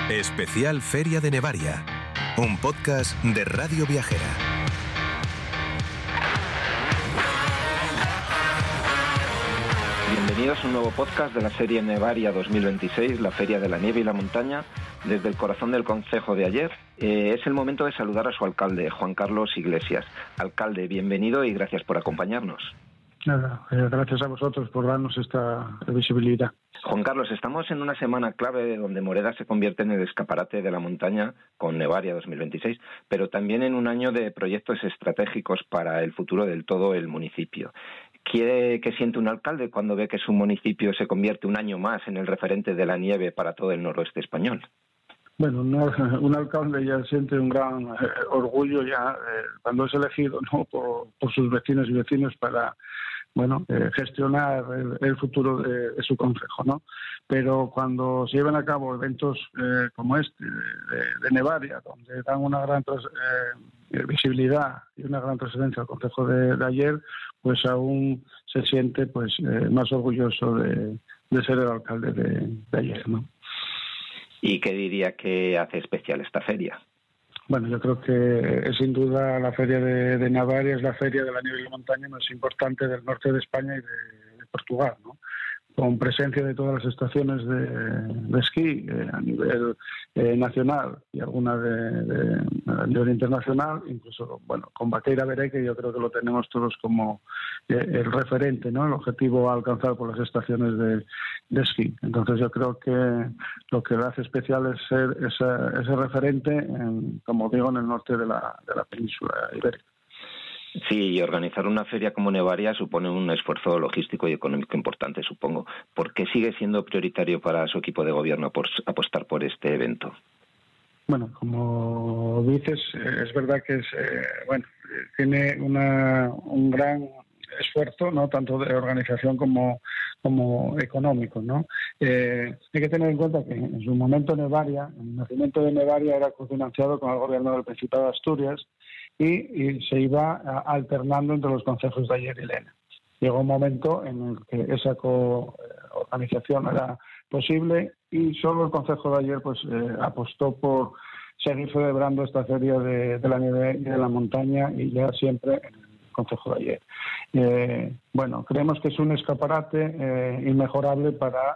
Especial Feria de Nevaria, un podcast de Radio Viajera. Bienvenidos a un nuevo podcast de la serie Nevaria 2026, la Feria de la Nieve y la Montaña, desde el corazón del concejo de Aller. Es el momento de saludar a su alcalde, Juan Carlos Iglesias. Alcalde, bienvenido y gracias por acompañarnos. Nada, gracias a vosotros por darnos esta visibilidad. Juan Carlos, estamos en una semana clave donde Moreda se convierte en el escaparate de la montaña con Nevaria 2026, pero también en un año de proyectos estratégicos para el futuro del todo el municipio. ¿Qué siente un alcalde cuando ve que su municipio se convierte un año más en el referente de la nieve para todo el noroeste español? Bueno, un alcalde ya siente un gran orgullo ya cuando es elegido, ¿no? por sus vecinos y vecinos para gestionar el futuro de su concejo, ¿no? Pero cuando se llevan a cabo eventos como este de Nevaria, donde dan una gran visibilidad y una gran trascendencia al concejo de Aller, pues aún se siente más orgulloso de ser el alcalde de Aller, ¿no? ¿Y qué diría que hace especial esta feria? Bueno, yo creo que sin duda la feria de Nevaria es la feria de la nieve y la montaña más importante del norte de España y de Portugal, ¿no? Con presencia de todas las estaciones de esquí a nivel nacional y alguna a nivel internacional, incluso con Baqueira Veré, que yo creo que lo tenemos todos como el referente, ¿no? El objetivo a alcanzar por las estaciones de esquí. Entonces yo creo que lo que lo hace especial es ser ese referente, como digo, en el norte de la península ibérica. Sí, y organizar una feria como Nevaria supone un esfuerzo logístico y económico importante, supongo. ¿Por qué sigue siendo prioritario para su equipo de gobierno apostar por este evento? Bueno, como dices, es verdad que tiene un gran esfuerzo, no tanto de organización como económico, ¿no? Hay que tener en cuenta que en su momento Nevaria, el nacimiento de Nevaria era cofinanciado con el gobierno del Principado de Asturias y se iba alternando entre los concejos de Aller y Lena. Llegó un momento en el que esa organización era posible y solo el concejo de Aller apostó por seguir celebrando esta feria de la nieve y de la montaña, y ya siempre en el concejo de Aller. Creemos que es un escaparate inmejorable para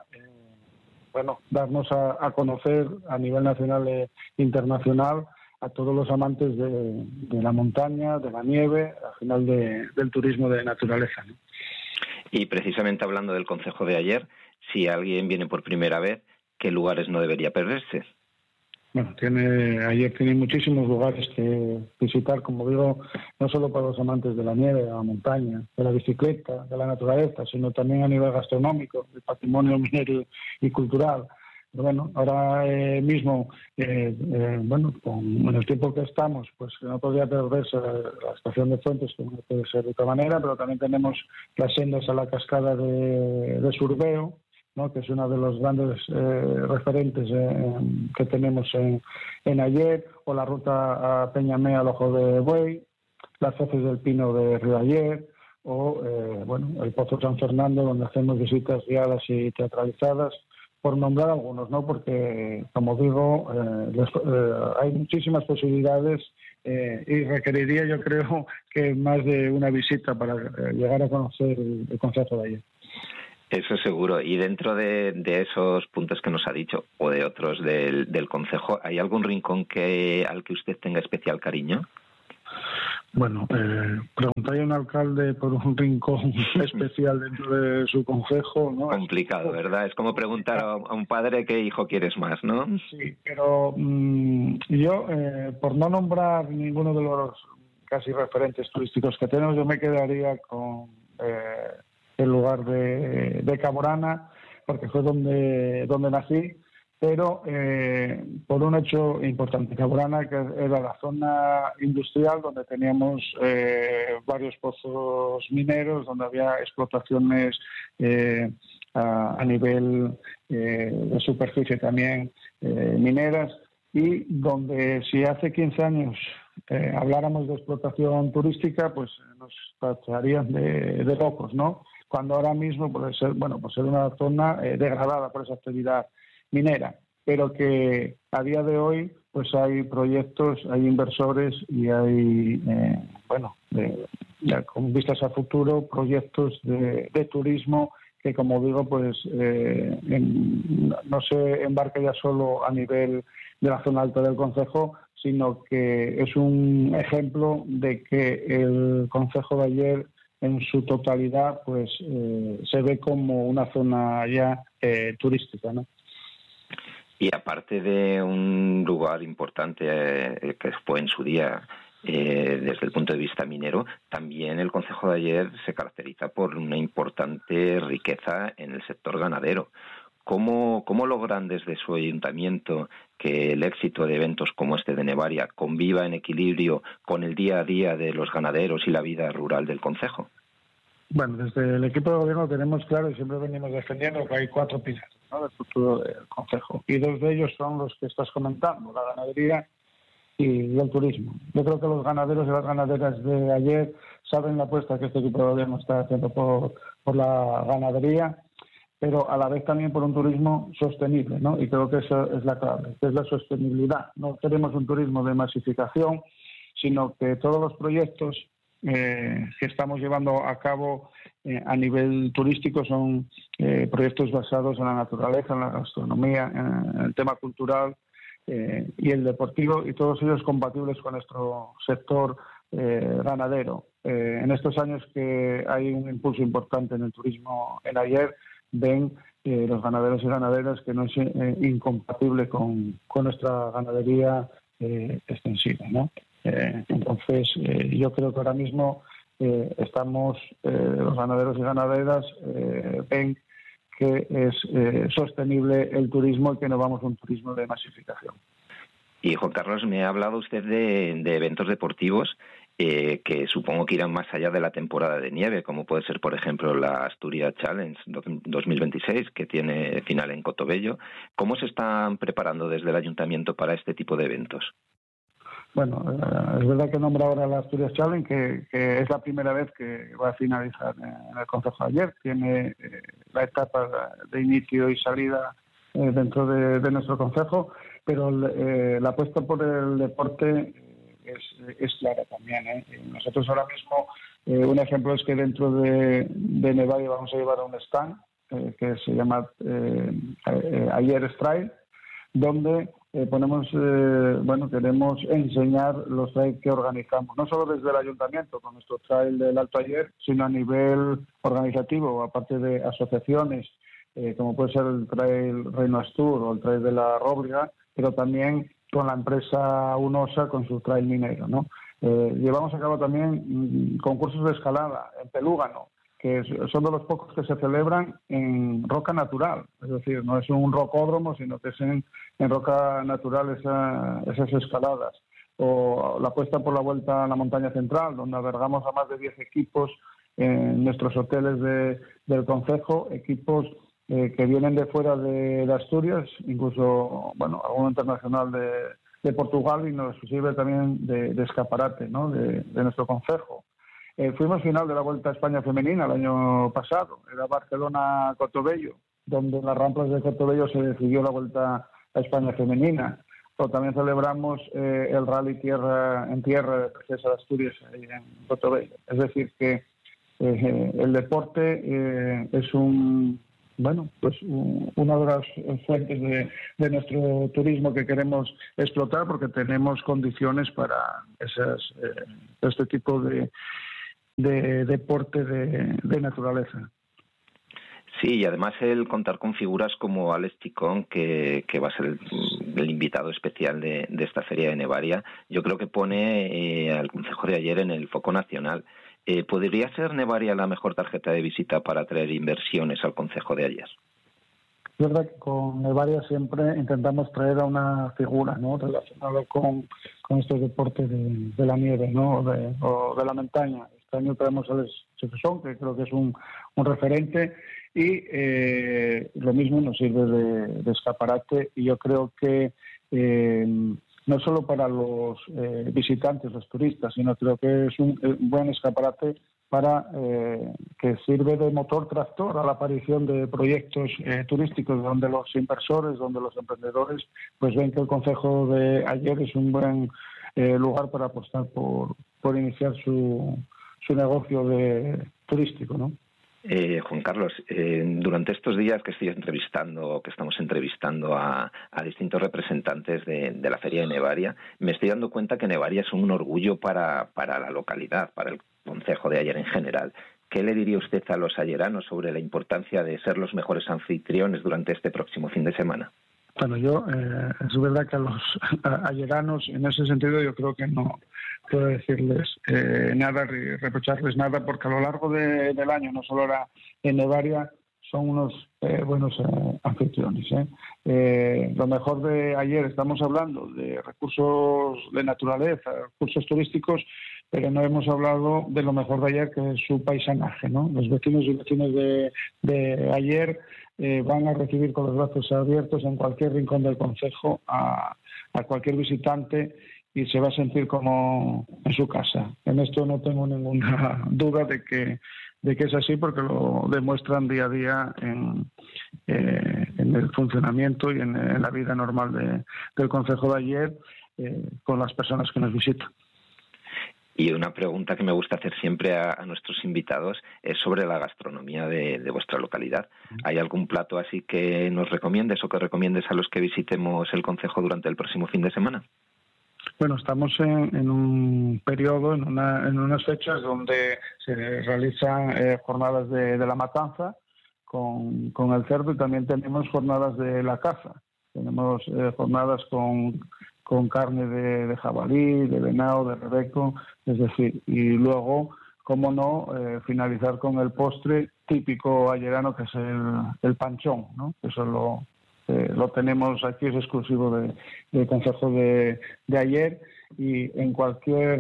darnos a conocer a nivel nacional e internacional a todos los amantes de la montaña, de la nieve, al final del turismo de naturaleza, ¿no? Y precisamente hablando del concejo de Aller, si alguien viene por primera vez, ¿qué lugares no debería perderse? Bueno, Aller tiene muchísimos lugares que visitar, como digo, no solo para los amantes de la nieve, de la montaña, de la bicicleta, de la naturaleza, sino también a nivel gastronómico, del patrimonio minero y cultural. Pero bueno, ahora mismo, con el tiempo que estamos, pues no podría perderse la estación de Fuentes, como no puede ser de otra manera, pero también tenemos las sendas a la cascada de Surbeo, ¿no? Que es uno de los grandes referentes que tenemos en Aller, o la ruta a Peñamea al Ojo de Buey, las Hoces del Pino de Río Aller, o el Pozo San Fernando, donde hacemos visitas guiadas y teatralizadas, por nombrar algunos, ¿no? Porque, como digo, hay muchísimas posibilidades y requeriría, yo creo, que más de una visita para llegar a conocer el concejo de Aller. Eso seguro. Y dentro de esos puntos que nos ha dicho, o de otros del concejo, ¿hay algún rincón al que usted tenga especial cariño? Bueno, preguntar a un alcalde por un rincón especial dentro de su concejo, ¿no? Complicado, ¿verdad? Es como preguntar a un padre qué hijo quieres más, ¿no? Sí, pero yo, por no nombrar ninguno de los casi referentes turísticos que tenemos, yo me quedaría con el lugar de Caborana, porque fue donde nací, pero por un hecho importante. Caborana, que era la zona industrial donde teníamos varios pozos mineros, donde había explotaciones a nivel de superficie también mineras, y donde si hace 15 años habláramos de explotación turística, pues nos tacharían de locos, ¿no? Cuando ahora mismo puede ser, por ser una zona degradada por esa actividad minera. pero que a día de hoy pues hay proyectos, hay inversores y hay, con vistas a futuro, proyectos de turismo que, como digo, pues no se embarca ya solo a nivel de la zona alta del concejo, sino que es un ejemplo de que el concejo de Aller en su totalidad pues se ve como una zona ya turística, ¿no? Y aparte de un lugar importante que fue en su día desde el punto de vista minero, también el concejo de Aller se caracteriza por una importante riqueza en el sector ganadero. ¿Cómo logran desde su ayuntamiento que el éxito de eventos como este de Nevaria conviva en equilibrio con el día a día de los ganaderos y la vida rural del concejo? Bueno, desde el equipo de gobierno tenemos claro y siempre venimos defendiendo que hay 4 pilares, ¿no?, del futuro del concejo, y 2 de ellos son los que estás comentando, la ganadería y el turismo. Yo creo que los ganaderos y las ganaderas de Aller saben la apuesta que este equipo de gobierno está haciendo por la ganadería, pero a la vez también por un turismo sostenible, ¿no? Y creo que eso es la clave, que es la sostenibilidad. No queremos un turismo de masificación, sino que todos los proyectos que estamos llevando a cabo a nivel turístico son proyectos basados en la naturaleza, en la gastronomía, en el tema cultural y el deportivo, y todos ellos compatibles con nuestro sector ganadero. En estos años que hay un impulso importante en el turismo en Aller, ven los ganaderos y ganaderas que no es incompatible con nuestra ganadería extensiva, ¿no? Entonces, yo creo que ahora mismo estamos, los ganaderos y ganaderas ven que es sostenible el turismo y que no vamos a un turismo de masificación. Y Juan Carlos, me ha hablado usted de eventos deportivos que supongo que irán más allá de la temporada de nieve, como puede ser, por ejemplo, la Asturias Challenge 2026, que tiene final en Cotobello. ¿Cómo se están preparando desde el ayuntamiento para este tipo de eventos? Bueno, es verdad que nombra ahora la Asturias Challenge, que es la primera vez que va a finalizar en el concejo de Aller. Tiene la etapa de inicio y salida dentro de nuestro concejo, pero la apuesta por el deporte es clara también. Nosotros ahora mismo, un ejemplo es que dentro de Nevaria vamos a llevar a un stand que se llama Aller Trail, donde queremos enseñar los trails que organizamos, no solo desde el ayuntamiento con nuestro trail del Alto Aller, sino a nivel organizativo, aparte de asociaciones, como puede ser el trail Reino Astur o el trail de la Róbriga, pero también con la empresa Unosa con su trail minero, ¿no? Llevamos a cabo también concursos de escalada en Pelúgano, que son de los pocos que se celebran en roca natural, es decir, no es un rocódromo, sino que es en roca natural esas escaladas. O la apuesta por la Vuelta a la Montaña Central, donde albergamos a más de 10 equipos en nuestros hoteles del concejo, equipos que vienen de fuera de Asturias, incluso alguno internacional de Portugal, y nos sirve también de escaparate, ¿no?, de nuestro concejo. Fuimos final de la Vuelta a España femenina el año pasado, era Barcelona-Cotobello, donde en las ramplas de Cotobello se decidió la Vuelta a España femenina. O también celebramos el Rally en tierra de Princesa de Asturias ahí en Cotobello. Es decir, que el deporte es una de las fuentes de nuestro turismo que queremos explotar, porque tenemos condiciones para este tipo de deporte de naturaleza. Sí, y además el contar con figuras como Alex Chicón, que va a ser el invitado especial de esta feria de Nevaria, yo creo que pone al concejo de Aller en el foco nacional. ¿Podría ser Nevaria la mejor tarjeta de visita para atraer inversiones al concejo de Aller? Es verdad que con Nevaria siempre intentamos traer a una figura, ¿no?, relacionada con estos deportes de la nieve, ¿no?, o de la montaña. Este año traemos a Alex Chicón, que creo que es un referente, y lo mismo nos sirve de escaparate, y yo creo que no solo para los visitantes, los turistas, sino creo que es un buen escaparate para que sirve de motor tractor a la aparición de proyectos turísticos donde los inversores, donde los emprendedores pues ven que el concejo de Aller es un buen lugar para apostar por iniciar su negocio turístico, ¿no? Juan Carlos, durante estos días que estamos entrevistando a distintos representantes de la Feria de Nevaria, me estoy dando cuenta que Nevaria es un orgullo para la localidad, para el concejo de Aller en general. ¿Qué le diría usted a los alleranos sobre la importancia de ser los mejores anfitriones durante este próximo fin de semana? Bueno, es verdad que a los alleranos, en ese sentido, yo creo que no puedo decirles nada, reprocharles nada, porque a lo largo del año, no solo ahora en Nevaria, son unos buenos anfitriones. Lo mejor de Aller, estamos hablando de recursos de naturaleza, recursos turísticos, pero no hemos hablado de lo mejor de Aller, que es su paisanaje, ¿no? Los vecinos y vecinas de Aller van a recibir con los brazos abiertos en cualquier rincón del concejo a cualquier visitante y se va a sentir como en su casa. En esto no tengo ninguna duda de que es así, porque lo demuestran día a día en el funcionamiento y en la vida normal del concejo de Aller con las personas que nos visitan. Y una pregunta que me gusta hacer siempre a nuestros invitados es sobre la gastronomía de vuestra localidad. ¿Hay algún plato así que nos recomiendes o que recomiendes a los que visitemos el concejo durante el próximo fin de semana? Bueno, estamos en un periodo, en unas fechas donde se realizan jornadas de la matanza con el cerdo, y también tenemos jornadas de la caza. Tenemos jornadas con carne de jabalí, de venado, de rebeco, es decir, y luego, cómo no, finalizar con el postre típico allerano, que es el panchón, ¿no? Eso lo tenemos aquí, es exclusivo del concejo de Aller, y en cualquier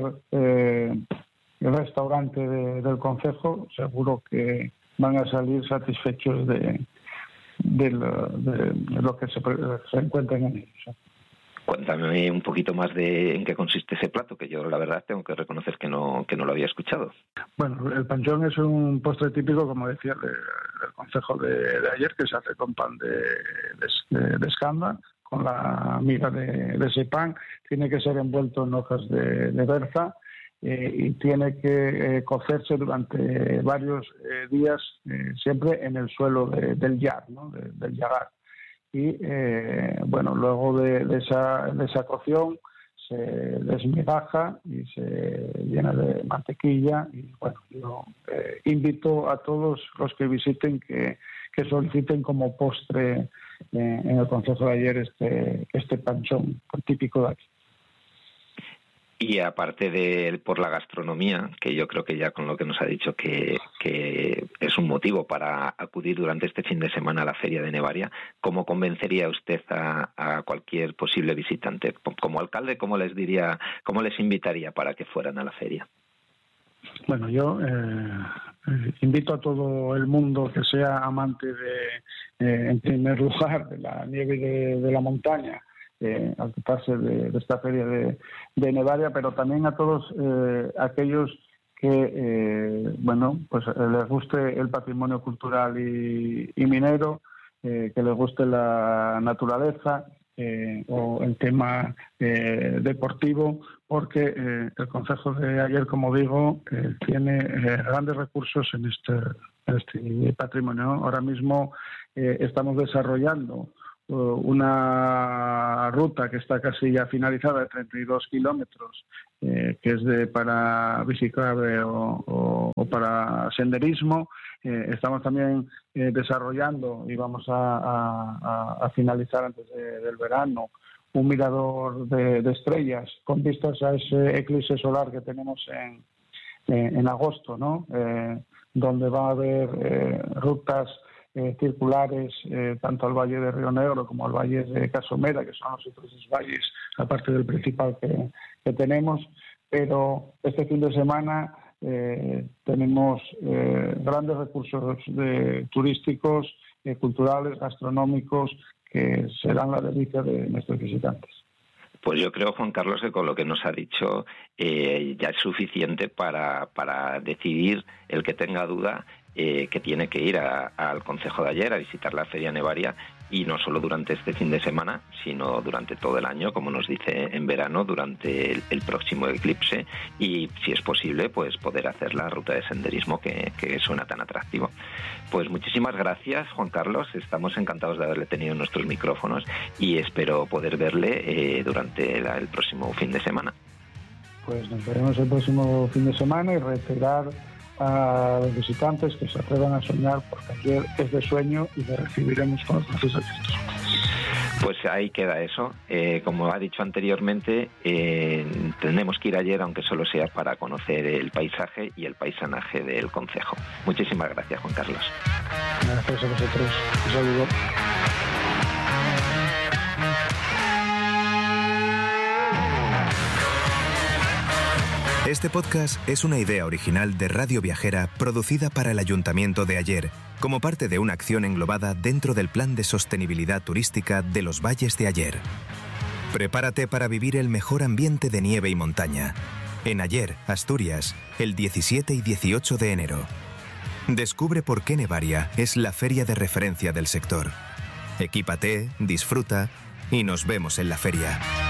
restaurante del concejo seguro que van a salir satisfechos de lo que se encuentran en ellos. Cuéntame un poquito más de en qué consiste ese plato, que yo la verdad tengo que reconocer que no lo había escuchado. Bueno, el panchón es un postre típico, como decía, del concejo de Aller, que se hace con pan de escanda, con la miga de ese pan. Tiene que ser envuelto en hojas de berza y tiene que cocerse durante varios días, siempre en el suelo del yar, ¿no? del yagar. Y bueno, luego de esa cocción se desmigaja y se llena de mantequilla. Y bueno, yo invito a todos los que visiten que soliciten como postre en el concejo de Aller este panchón típico de aquí. Y aparte por la gastronomía, que yo creo que ya con lo que nos ha dicho que es un motivo para acudir durante este fin de semana a la Feria de Nevaria, ¿cómo convencería usted a cualquier posible visitante? Como alcalde, ¿cómo les invitaría para que fueran a la feria? Bueno, yo invito a todo el mundo que sea amante en primer lugar, de la nieve y de la montaña, al ocuparse de esta feria de Nevaria, pero también a todos aquellos que pues les guste el patrimonio cultural y minero, que les guste la naturaleza o el tema deportivo, porque el concejo de Aller, como digo, tiene grandes recursos en este patrimonio. Ahora mismo estamos desarrollando una ruta que está casi ya finalizada, de 32 kilómetros, que es para biciclable o para senderismo. Estamos también desarrollando, y vamos a finalizar antes del verano, un mirador de estrellas con vistas a ese eclipse solar que tenemos en agosto, ¿no? Donde va a haber rutas circulares tanto al Valle de Río Negro como al Valle de Casomera, que son los otros dos valles, aparte del principal que tenemos. Pero este fin de semana tenemos grandes recursos turísticos, culturales, gastronómicos, que serán la delicia de nuestros visitantes. Pues yo creo, Juan Carlos, que con lo que nos ha dicho ya es suficiente para decidir el que tenga duda que tiene que ir al Concejo de Aller a visitar la Feria Nevaria, y no solo durante este fin de semana, sino durante todo el año, como nos dice, en verano, durante el próximo eclipse, y si es posible, pues poder hacer la ruta de senderismo que suena tan atractivo. Pues muchísimas gracias, Juan Carlos, estamos encantados de haberle tenido en nuestros micrófonos y espero poder verle durante el próximo fin de semana. Pues nos veremos el próximo fin de semana y reiterar a los visitantes que se atrevan a soñar, porque Aller es de sueño y le recibiremos con los brazos abiertos. Pues ahí queda eso. Como ha dicho anteriormente, tenemos que ir a Aller, aunque solo sea para conocer el paisaje y el paisanaje del concejo. Muchísimas gracias, Juan Carlos. Gracias a vosotros. Un saludo. Este podcast es una idea original de Radio Viajera producida para el Ayuntamiento de Aller, como parte de una acción englobada dentro del Plan de Sostenibilidad Turística de los Valles de Aller. Prepárate para vivir el mejor ambiente de nieve y montaña. En Aller, Asturias, el 17 y 18 de enero. Descubre por qué Nevaria es la feria de referencia del sector. Equípate, disfruta y nos vemos en la feria.